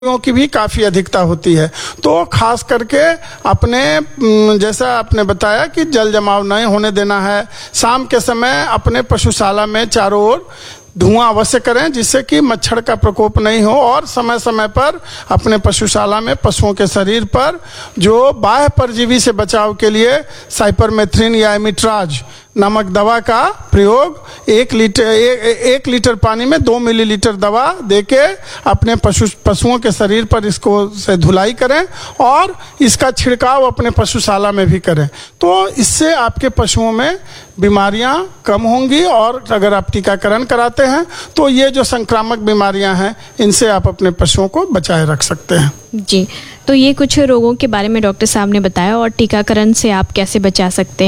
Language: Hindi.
की भी काफी अधिकता होती है। तो खास करके अपने जैसा आपने बताया कि जल जमाव नहीं होने देना है। शाम के समय अपने पशुशाला में चारों ओर धुआं अवश्य करें जिससे कि मच्छर का प्रकोप नहीं हो, और समय समय पर अपने पशुशाला में पशुओं के शरीर पर जो बाह्य परजीवी से बचाव के लिए साइपरमेथ्रिन या एमिट्राज नामक दवा का प्रयोग 1 लीटर पानी में 2 मिलीलीटर दवा देके अपने पशुओं के शरीर पर इसको से धुलाई करें और इसका छिड़काव अपने पशुशाला में भी करें। तो इससे आपके पशुओं में बीमारियां कम होंगी, और अगर आप टीकाकरण कराते हैं तो ये जो संक्रामक बीमारियां हैं इनसे आप अपने पशुओं को बचाए रख सकते हैं। जी, तो ये कुछ रोगों के बारे में डॉक्टर साहब ने बताया, और टीकाकरण से आप कैसे बचा सकते हैं।